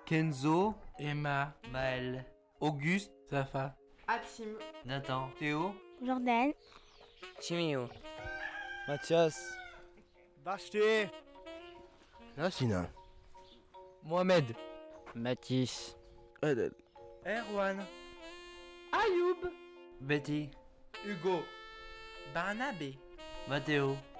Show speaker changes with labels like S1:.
S1: Kenzo,
S2: Emma,
S1: Maël, Auguste,
S2: Safa,
S3: Atim,
S1: Nathan, Théo,
S4: Jordan,
S5: Chiméo,
S6: Mathias,
S7: Bashté,
S6: Nashina,
S5: Mohamed, Mathis,
S6: Adel,
S7: Erwan,
S3: Ayoub,
S1: Betty,
S7: Hugo, Barnabé,
S1: Mathéo.